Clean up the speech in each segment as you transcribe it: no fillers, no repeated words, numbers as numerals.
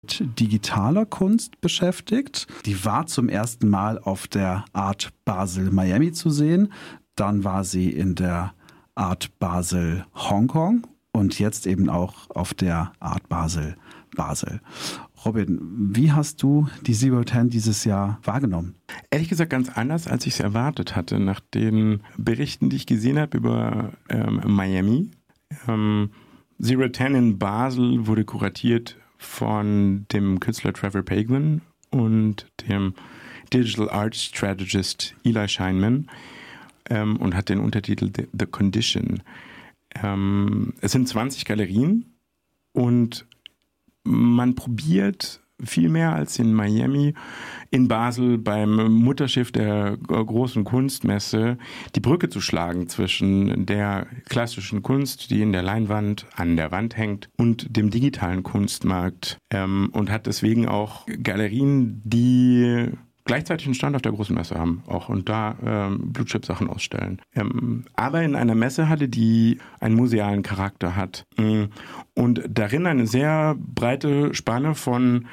mit digitaler Kunst beschäftigt. Die war zum ersten Mal auf der Art Basel Miami zu sehen. Dann war sie in der Art Basel Hongkong und jetzt eben auch auf der Art Basel Basel. Robin, wie hast du die Zero Ten dieses Jahr wahrgenommen? Ehrlich gesagt ganz anders, als ich es erwartet hatte. Nach den Berichten, die ich gesehen habe über Miami. Zero Ten in Basel wurde kuratiert von dem Künstler Trevor Paglen und dem Digital Art Strategist Eli Scheinman und hat den Untertitel The Condition. Es sind 20 Galerien und man probiert viel mehr als in Miami, in Basel beim Mutterschiff der großen Kunstmesse die Brücke zu schlagen zwischen der klassischen Kunst, die in der Leinwand an der Wand hängt, und dem digitalen Kunstmarkt und hat deswegen auch Galerien, die gleichzeitig einen Stand auf der großen Messe haben auch und da Blue-Chip-Sachen ausstellen. Aber in einer Messehalle, die einen musealen Charakter hat und darin eine sehr breite Spanne von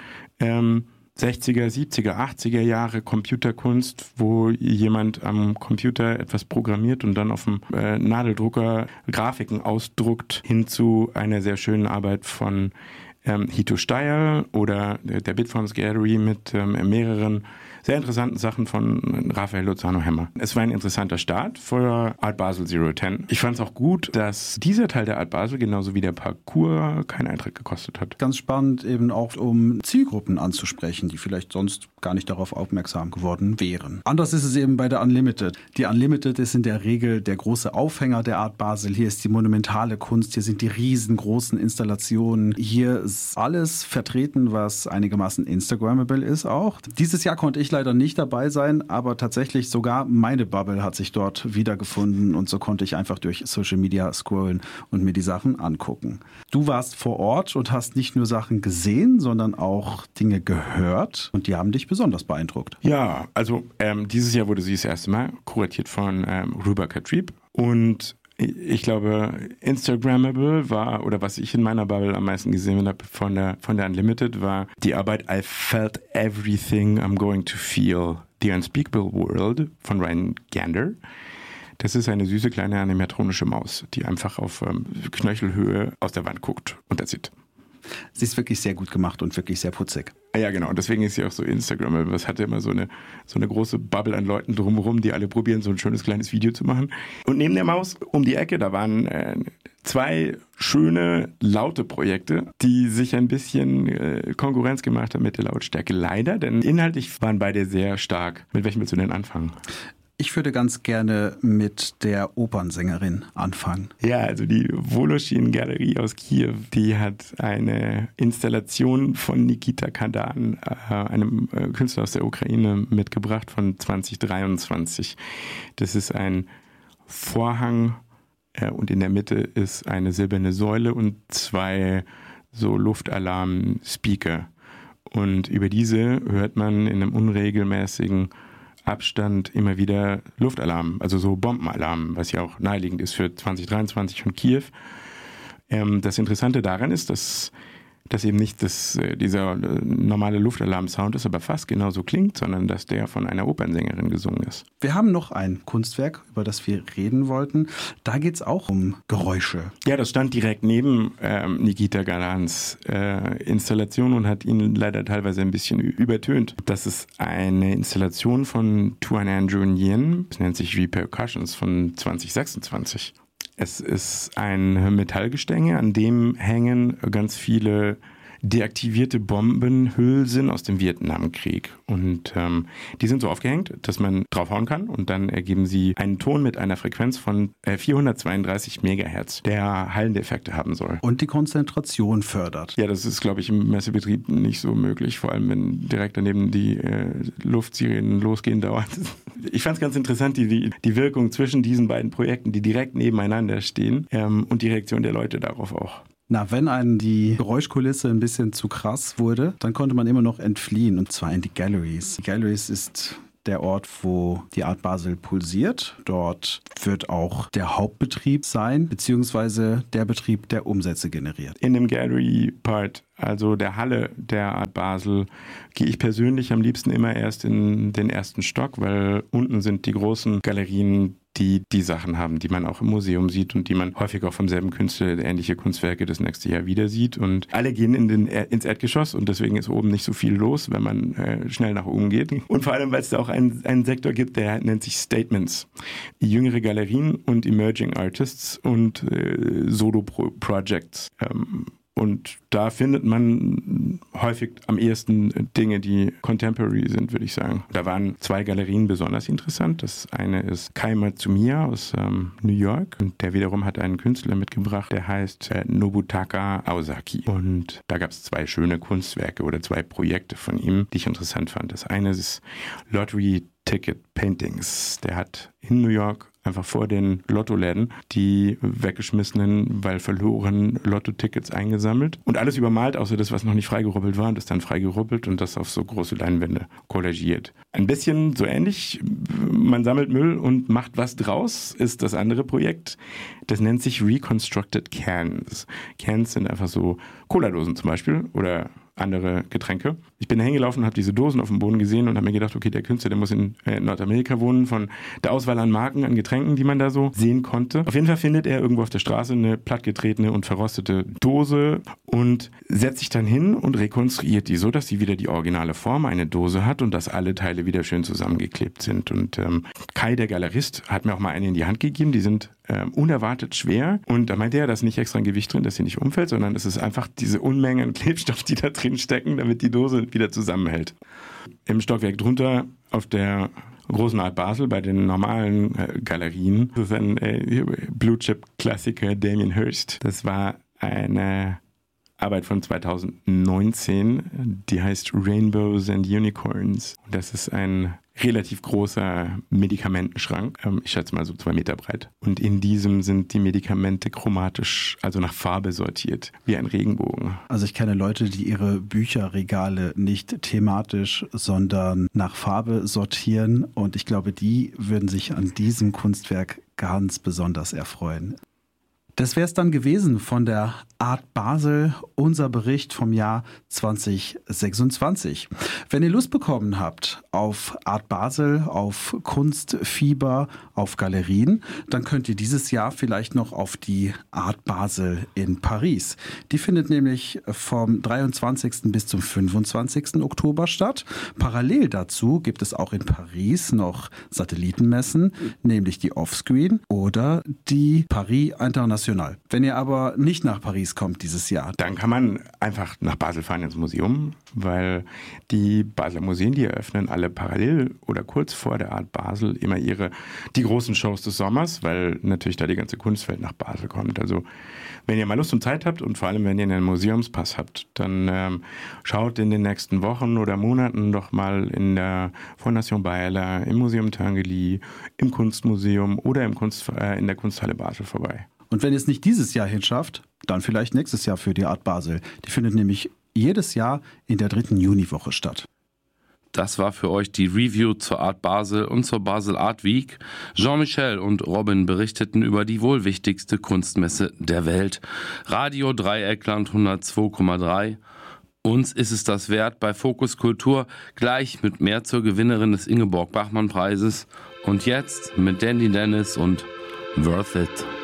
60er, 70er, 80er Jahre Computerkunst, wo jemand am Computer etwas programmiert und dann auf dem Nadeldrucker Grafiken ausdruckt, hin zu einer sehr schönen Arbeit von Hito Steyer oder der Bitforms Gallery mit mehreren sehr interessanten Sachen von Raphael Lozano-Hemmer. Es war ein interessanter Start für Art Basel Zero Ten. Ich fand es auch gut, dass dieser Teil der Art Basel genauso wie der Parcours keinen Eintritt gekostet hat. Ganz spannend eben auch, um Zielgruppen anzusprechen, die vielleicht sonst gar nicht darauf aufmerksam geworden wären. Anders ist es eben bei der Unlimited. Die Unlimited ist in der Regel der große Aufhänger der Art Basel. Hier ist die monumentale Kunst, hier sind die riesengroßen Installationen. Hier ist alles vertreten, was einigermaßen Instagrammable ist auch. Dieses Jahr konnte ich leider nicht dabei sein, aber tatsächlich sogar meine Bubble hat sich dort wiedergefunden und so konnte ich einfach durch Social Media scrollen und mir die Sachen angucken. Du warst vor Ort und hast nicht nur Sachen gesehen, sondern auch Dinge gehört und die haben dich besonders beeindruckt. Ja, also dieses Jahr wurde sie das erste Mal kuratiert von Ruba Katrib und ich glaube, Instagrammable war, oder was ich in meiner Bubble am meisten gesehen habe von der Unlimited, war die Arbeit I Felt Everything I'm Going to Feel, The Unspeakable World von Ryan Gander. Das ist eine süße kleine animatronische Maus, die einfach auf Knöchelhöhe aus der Wand guckt und that's it. Sie ist wirklich sehr gut gemacht und wirklich sehr putzig. Ja, genau. Und deswegen ist sie auch so Instagrammable. Es hatte immer so eine große Bubble an Leuten drumherum, die alle probieren, so ein schönes kleines Video zu machen. Und neben der Maus um die Ecke, da waren zwei schöne, laute Projekte, die sich ein bisschen Konkurrenz gemacht haben mit der Lautstärke. Leider, denn inhaltlich waren beide sehr stark. Mit welchem willst du denn anfangen? Ich würde ganz gerne mit der Opernsängerin anfangen. Ja, also die Voloshin-Galerie aus Kiew, die hat eine Installation von Nikita Kadan, einem Künstler aus der Ukraine, mitgebracht von 2023. Das ist ein Vorhang und in der Mitte ist eine silberne Säule und zwei so Luftalarm-Speaker. Und über diese hört man in einem unregelmäßigen Abstand immer wieder Luftalarm, also so Bombenalarm, was ja auch naheliegend ist für 2023 von Kiew. Das Interessante daran ist, dass eben nicht dieser normale Luftalarm-Sound ist, aber fast genauso klingt, sondern dass der von einer Opernsängerin gesungen ist. Wir haben noch ein Kunstwerk, über das wir reden wollten. Da geht es auch um Geräusche. Ja, das stand direkt neben Nikita Gadans Installation und hat ihn leider teilweise ein bisschen übertönt. Das ist eine Installation von Tuan Andrew Nguyen, das nennt sich Repercussions von 2026. Es ist ein Metallgestänge, an dem hängen ganz viele deaktivierte Bombenhülsen aus dem Vietnamkrieg. Und die sind so aufgehängt, dass man draufhauen kann und dann ergeben sie einen Ton mit einer Frequenz von 432 Megahertz, der heilende Effekte haben soll. Und die Konzentration fördert. Ja, das ist, glaube ich, im Messebetrieb nicht so möglich, vor allem wenn direkt daneben die Luftsirenen losgehen dauert. Ich fand es ganz interessant, die Wirkung zwischen diesen beiden Projekten, die direkt nebeneinander stehen und die Reaktion der Leute darauf auch. Na, wenn einem die Geräuschkulisse ein bisschen zu krass wurde, dann konnte man immer noch entfliehen, und zwar in die Galleries. Die Galleries ist der Ort, wo die Art Basel pulsiert. Dort wird auch der Hauptbetrieb sein, beziehungsweise der Betrieb, der Umsätze generiert. In dem Gallery-Part, also der Halle der Art Basel, gehe ich persönlich am liebsten immer erst in den ersten Stock, weil unten sind die großen Galerien, die Sachen haben, die man auch im Museum sieht und die man häufig auch vom selben Künstler ähnliche Kunstwerke das nächste Jahr wieder sieht. Und alle gehen ins Erdgeschoss und deswegen ist oben nicht so viel los, wenn man schnell nach oben geht. Und vor allem, weil es da auch einen Sektor gibt, der nennt sich Statements. Jüngere Galerien und Emerging Artists und Solo-Projects. Und da findet man häufig am ehesten Dinge, die contemporary sind, würde ich sagen. Da waren 2 Galerien besonders interessant. Das eine ist Kai Matsumiya aus New York. Und der wiederum hat einen Künstler mitgebracht, der heißt Nobutaka Aosaki. Und da gab es 2 schöne Kunstwerke oder 2 Projekte von ihm, die ich interessant fand. Das eine ist Lottery Ticket Paintings. Der hat in New York einfach vor den Lottoläden die weggeschmissenen, weil verloren Lotto-Tickets eingesammelt und alles übermalt, außer das, was noch nicht freigerubbelt war, und das dann freigerubbelt und das auf so große Leinwände collagiert. Ein bisschen so ähnlich, man sammelt Müll und macht was draus, ist das andere Projekt. Das nennt sich Reconstructed Cans. Cans sind einfach so Cola-Dosen zum Beispiel oder andere Getränke. Ich bin da hingelaufen und habe diese Dosen auf dem Boden gesehen und habe mir gedacht, okay, der Künstler, der muss in Nordamerika wohnen, von der Auswahl an Marken, an Getränken, die man da so sehen konnte. Auf jeden Fall findet er irgendwo auf der Straße eine plattgetretene und verrostete Dose und setzt sich dann hin und rekonstruiert die so, dass sie wieder die originale Form, eine Dose hat und dass alle Teile wieder schön zusammengeklebt sind. Und Kai, der Galerist, hat mir auch mal eine in die Hand gegeben, die sind unerwartet schwer und da meinte er, da ist nicht extra ein Gewicht drin, dass sie nicht umfällt, sondern es ist einfach diese Unmengen Klebstoff, die da drin stecken, damit die Dose wieder zusammenhält. Im Stockwerk drunter auf der großen Art Basel bei den normalen Galerien, das ist ein Blue-Chip-Klassiker Damien Hirst. Das war eine Arbeit von 2019, die heißt Rainbows and Unicorns. Das ist ein relativ großer Medikamentenschrank, ich schätze mal so 2 Meter breit. Und in diesem sind die Medikamente chromatisch, also nach Farbe sortiert, wie ein Regenbogen. Also ich kenne Leute, die ihre Bücherregale nicht thematisch, sondern nach Farbe sortieren. Und ich glaube, die würden sich an diesem Kunstwerk ganz besonders erfreuen. Das wäre es dann gewesen von der Art Basel, unser Bericht vom Jahr 2026. Wenn ihr Lust bekommen habt auf Art Basel, auf Kunstfieber, auf Galerien, dann könnt ihr dieses Jahr vielleicht noch auf die Art Basel in Paris. Die findet nämlich vom 23. bis zum 25. Oktober statt. Parallel dazu gibt es auch in Paris noch Satellitenmessen, nämlich die Offscreen oder die Paris International. Wenn ihr aber nicht nach Paris kommt dieses Jahr, dann kann man einfach nach Basel fahren ins Museum, weil die Basler Museen, die eröffnen alle parallel oder kurz vor der Art Basel immer die großen Shows des Sommers, weil natürlich da die ganze Kunstwelt nach Basel kommt. Also wenn ihr mal Lust und Zeit habt und vor allem wenn ihr einen Museumspass habt, dann schaut in den nächsten Wochen oder Monaten doch mal in der Fondation Bayerler, im Museum Tinguely, im Kunstmuseum oder in der Kunsthalle Basel vorbei. Und wenn ihr es nicht dieses Jahr hinschafft, dann vielleicht nächstes Jahr für die Art Basel. Die findet nämlich jedes Jahr in der 3. Juniwoche statt. Das war für euch die Review zur Art Basel und zur Basel Art Week. Jean-Michel und Robin berichteten über die wohl wichtigste Kunstmesse der Welt. Radio Dreieckland 102,3. Uns ist es das wert bei Fokus Kultur, gleich mit mehr zur Gewinnerin des Ingeborg-Bachmann-Preises. Und jetzt mit Dandy Dennis und Worth It.